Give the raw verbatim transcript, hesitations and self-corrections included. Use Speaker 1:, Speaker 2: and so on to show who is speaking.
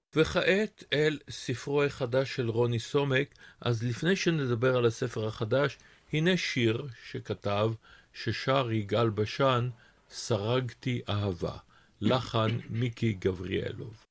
Speaker 1: וכעת אל ספרו החדש של רוני סומק. אז לפני שנדבר על הספר החדש, הנה שיר שכתב, ששר יגאל בשן, סרגתי אהבה, לחן מיקי גבריאלוב.